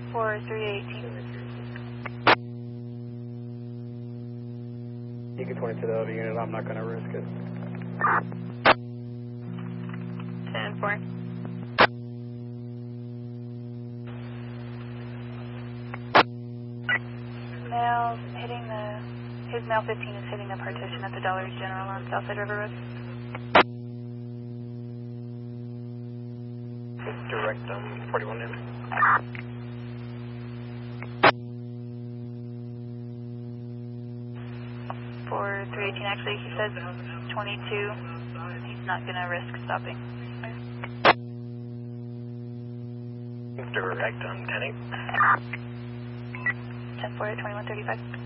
for 318. You can 20 to the other unit, I'm not going to risk it. 10-4. Mail's hitting his mail 15 is hitting the partition at the Dollars General on Southside River Road. Direct 41 in. For 318, actually, he says 22. He's not going to risk stopping. Direct 10-8. 10-4 at 2135.